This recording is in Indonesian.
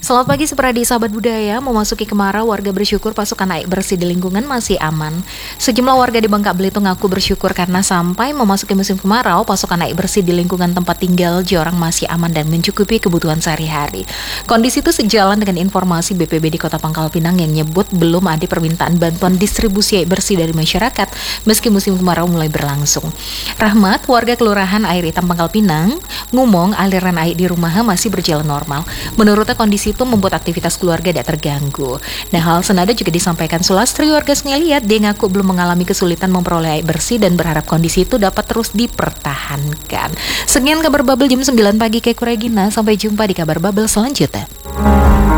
Selamat pagi Supradi, sahabat budaya. Memasuki kemarau, warga bersyukur pasokan air bersih di lingkungan masih aman. Sejumlah warga di Bangka Belitung ngaku bersyukur karena sampai memasuki musim kemarau, pasokan air bersih di lingkungan tempat tinggal Jorang masih aman dan mencukupi kebutuhan sehari-hari. Kondisi itu sejalan dengan informasi BPBD Kota Pangkal Pinang yang nyebut belum ada permintaan bantuan distribusi air bersih dari masyarakat meski musim kemarau mulai berlangsung. Rahmat, warga Kelurahan Air Hitam Pangkal Pinang, ngomong aliran air di rumahnya masih berjalan normal. Menurutnya kondisi itu membuat aktivitas keluarga tidak terganggu. Nah, hal senada juga disampaikan Sulastri, warga Sungai Liat. Dia ngaku belum mengalami kesulitan memperoleh air bersih dan berharap kondisi itu dapat terus dipertahankan. Sekian kabar Bubble jam 9 pagi, Keku Regina. Sampai jumpa di kabar Bubble selanjutnya.